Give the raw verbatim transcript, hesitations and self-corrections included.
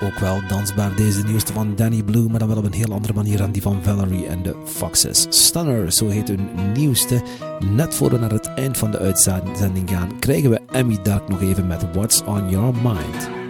ook wel dansbaar, deze nieuwste van Danny Blue, maar dan wel op een heel andere manier dan die van Valerie and the Foxes. Stunner, zo heet hun nieuwste. Net voor we naar het eind van de uitzending gaan, krijgen we Emmy Dark nog even met What's on Your Mind.